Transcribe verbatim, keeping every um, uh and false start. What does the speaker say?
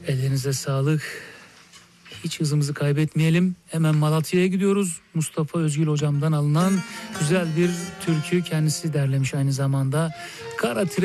Ellerinize sağlık. Hiç hızımızı kaybetmeyelim. Hemen Malatya'ya gidiyoruz. Mustafa Özgül hocamdan alınan güzel bir türkü, kendisi derlemiş aynı zamanda. Kara